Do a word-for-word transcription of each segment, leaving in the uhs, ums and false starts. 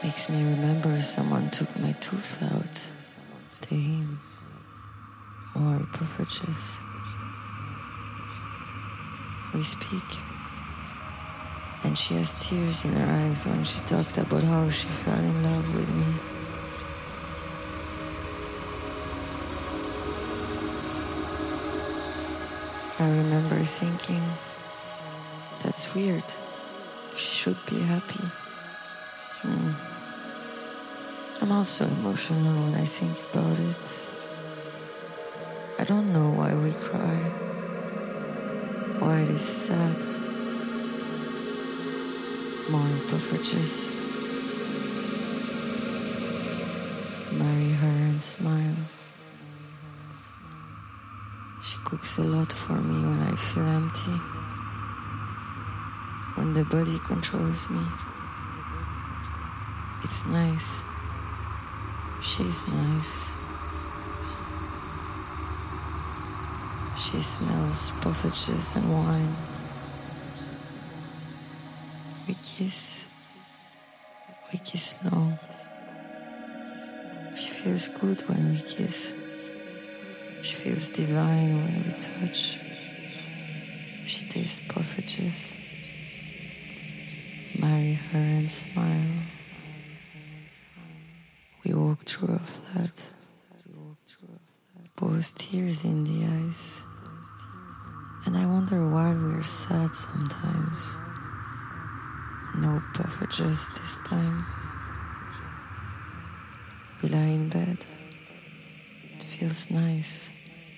Makes me remember someone took my tooth out. To him, more puffages. We speak, and she has tears in her eyes when she talked about how she fell in love with me. I remember thinking, that's weird. She should be happy. Mm. I'm also emotional when I think about it. I don't know why we cry, why it is sad. More puffages. Marry her and smile. She cooks a lot for me when I feel empty, when the body controls me. It's nice. She's nice. She smells puffages and wine. We kiss. We kiss long. She feels good when we kiss. She feels divine when we touch. She tastes puffages. Marry her and smile. We walk through a flat, both tears in the eyes. And I wonder why we're sad sometimes. No puffages this time. We lie in bed. It feels nice.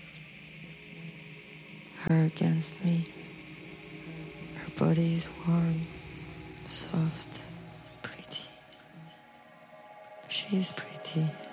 Her against me. Her body is warm, soft, pretty. She is pretty.